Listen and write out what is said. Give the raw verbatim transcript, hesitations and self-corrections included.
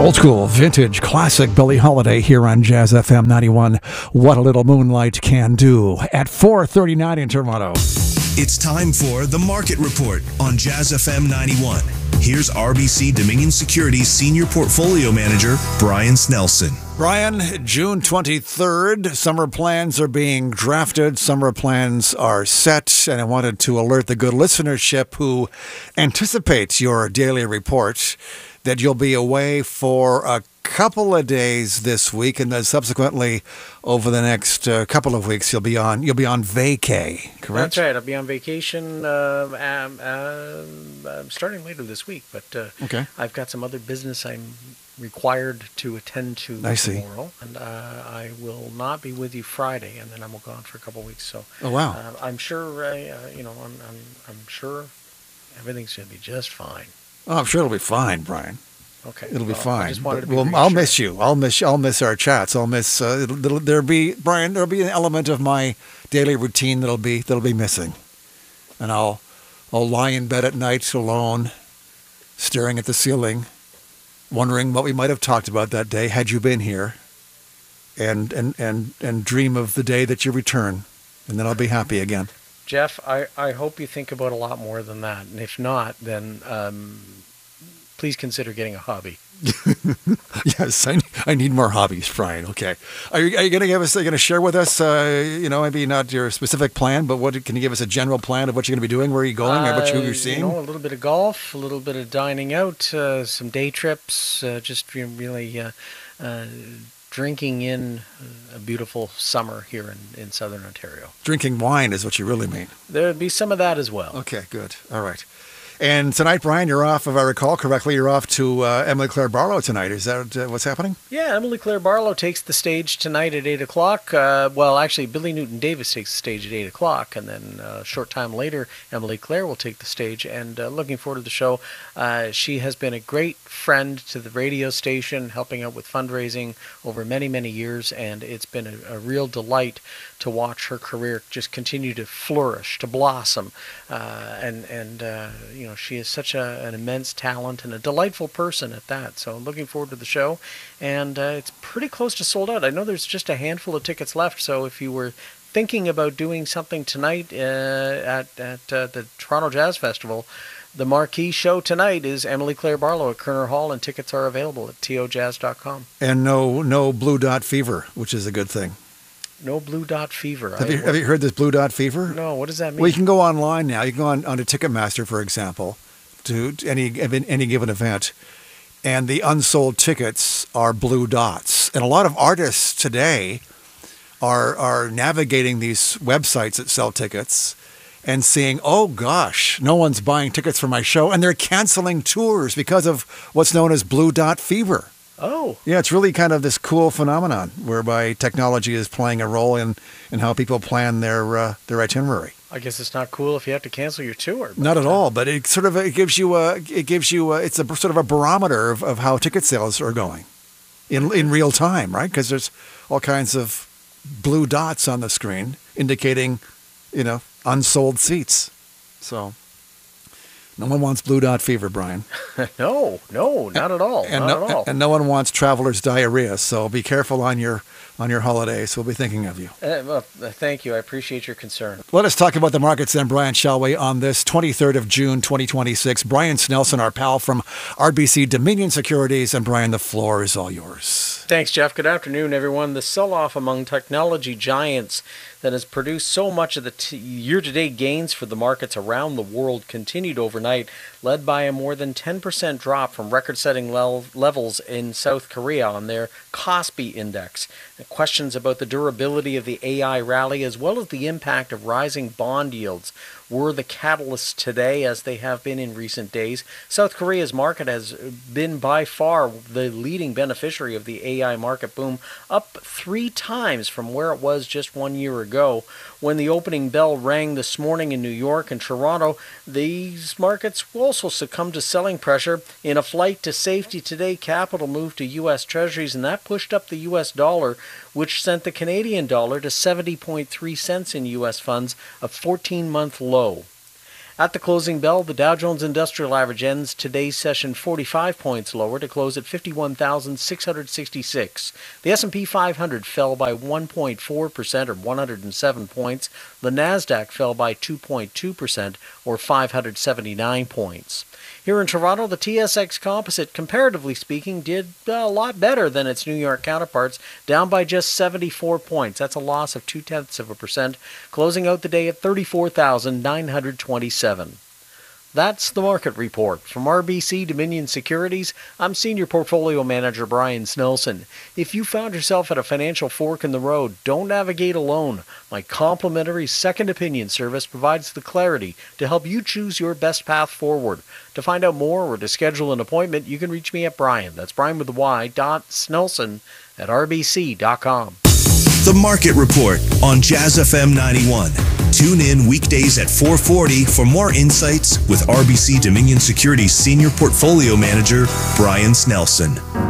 Old school, vintage, classic Billie Holiday here on Jazz F M ninety-one. What a Little Moonlight Can Do at four thirty-nine in Toronto. It's time for The Market Report on Jazz F M ninety-one. Here's R B C Dominion Securities Senior Portfolio Manager, Brian Snelson. Brian, June twenty-third, summer plans are being drafted. Summer plans are set, and I wanted to alert the good listenership who anticipates your daily report that you'll be away for a couple of days this week, and then subsequently over the next uh, couple of weeks you'll be on you'll be on vacay, correct? That's right. I'll be on vacation uh, um, uh, uh, starting later this week, but uh, okay. I've got some other business I'm required to attend to I see. tomorrow, and uh, I will not be with you Friday, and then I'm gone for a couple of weeks. So, oh wow! Uh, I'm sure uh, you know. I'm, I'm I'm sure everything's going to be just fine. Oh, I'm sure it'll be fine, Brian. Okay, it'll be well, fine. I just wanted But to be well, I'll reassured. miss you. I'll miss. I'll miss our chats. I'll miss. Uh, it'll, it'll, there'll be Brian. There'll be an element of my daily routine that'll be that'll be missing, and I'll I'll lie in bed at night alone, staring at the ceiling, wondering what we might have talked about that day had you been here, and and and and dream of the day that you return, and then I'll be happy again. Jeff, I, I hope you think about a lot more than that, and if not, then um, please consider getting a hobby. Yes, I, I need more hobbies, Brian. Okay, are you, are you going to give us? Are you going to share with us? Uh, you know, maybe not your specific plan, but what can you give us a general plan of what you're going to be doing, where you're going, or what Uh, you're seeing? You know, a little bit of golf, a little bit of dining out, uh, some day trips, uh, just re- really uh, uh, drinking in a beautiful summer here in, in southern Ontario. Drinking wine is what you really mean. There'd be some of that as well. Okay, good. All right. And tonight, Brian, you're off, if I recall correctly, you're off to uh, Emily Claire Barlow tonight. Is that uh, what's happening? Yeah, Emily Claire Barlow takes the stage tonight at eight o'clock. Uh, well, actually, Billy Newton Davis takes the stage at eight o'clock, and then uh, a short time later, Emily Claire will take the stage. And uh, looking forward to the show. Uh, she has been a great friend to the radio station, helping out with fundraising over many, many years, and it's been a, a real delight to watch her career just continue to flourish, to blossom. Uh, and, and uh, you know, she is such a, an immense talent and a delightful person at that. So I'm looking forward to the show. And uh, it's pretty close to sold out. I know there's just a handful of tickets left. So if you were thinking about doing something tonight uh, at, at uh, the Toronto Jazz Festival, the marquee show tonight is Emily Claire Barlow at Kerner Hall, and tickets are available at T O jazz dot com. And no no Blue Dot Fever, which is a good thing. No Blue Dot Fever. Have I, you, have you heard this Blue Dot Fever? No, what does that mean? Well, you can go online now. You can go on, on to Ticketmaster, for example, to, to any any given event, and the unsold tickets are blue dots. And a lot of artists today are are navigating these websites that sell tickets and seeing, oh gosh, no one's buying tickets for my show, and they're canceling tours because of what's known as Blue Dot Fever. Oh. Yeah, it's really kind of this cool phenomenon whereby technology is playing a role in, in how people plan their uh, their itinerary. I guess it's not cool if you have to cancel your tour. Not at all, but it sort of it gives you a it gives you a, it's a sort of a barometer of, of how ticket sales are going in in real time, right? Because there's all kinds of blue dots on the screen indicating, you know, unsold seats. So no one wants Blue Dot Fever, Brian. no, no, not at all. And not no, at all. and no one wants traveler's diarrhea. So be careful on your on your holidays. We'll be thinking of you. Uh, well, uh, thank you. I appreciate your concern. Let us talk about the markets then, Brian, shall we, on this twenty-third of June, twenty twenty-six. Brian Snelson, our pal from R B C Dominion Securities. And Brian, the floor is all yours. Thanks, Jeff. Good afternoon, everyone. The sell-off among technology giants that has produced so much of the t- year-to-date gains for the markets around the world continued overnight, led by a more than ten percent drop from record-setting le- levels in South Korea on their Kospi index. Questions about the durability of the A I rally, as well as the impact of rising bond yields, were the catalysts today, as they have been in recent days. South Korea's market has been by far the leading beneficiary of the A I market boom, up three times from where it was just one year ago. When the opening bell rang this morning in New York and Toronto, these markets also succumbed to selling pressure. In a flight to safety today, capital moved to U S Treasuries, and that pushed up the U S dollar, which sent the Canadian dollar to seventy point three cents in U S funds, a fourteen-month low. At the closing bell, the Dow Jones Industrial Average ends today's session forty-five points lower to close at fifty-one thousand six hundred sixty-six. The S and P five hundred fell by one point four percent or one hundred seven points. The Nasdaq fell by two point two percent or five hundred seventy-nine points. Here in Toronto, the T S X Composite, comparatively speaking, did a lot better than its New York counterparts, down by just seventy-four points. That's a loss of two-tenths of a percent, closing out the day at thirty-four thousand nine hundred twenty-seven. That's the market report. From R B C Dominion Securities, I'm Senior Portfolio Manager Brian Snelson. If you found yourself at a financial fork in the road, don't navigate alone. My complimentary second opinion service provides the clarity to help you choose your best path forward. To find out more or to schedule an appointment, you can reach me at Brian. That's Brian with a Y, dot Snelson at R B C dot com. The Market Report on Jazz F M ninety-one. Tune in weekdays at four forty for more insights with R B C Dominion Securities Senior Portfolio Manager Brian Snelson.